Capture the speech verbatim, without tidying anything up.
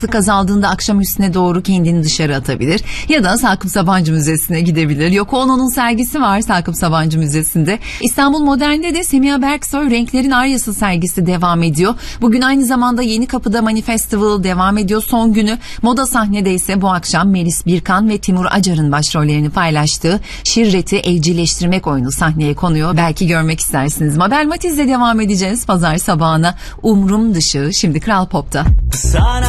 azaldığında akşam üstüne doğru kendini dışarı atabilir. Ya da Sakıp Sabancı Müzesi'ne gidebilir. Yoko Ono'nun sergisi var Sakıp Sabancı Müzesi'nde. İstanbul Modern'de de Semiha Berksoy Renklerin Aryası sergisi devam ediyor. Bugün aynı zamanda Yenikapı'da Manifestival devam ediyor. Son günü Moda Sahne'de ise bu akşam Melis Birkan ve Timur Acar'ın başrollerini paylaştığı Şirret'i evcilleştirmek oyunu sahneye konuyor. Belki görmek istersiniz. Mabel Matiz'le devam edeceğiz pazar sabahına. Umrum Dışı şimdi Kral Pop'ta. Sana